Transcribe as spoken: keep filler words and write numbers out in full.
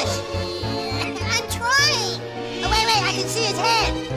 I'm trying. Oh, wait, wait, I can see his head.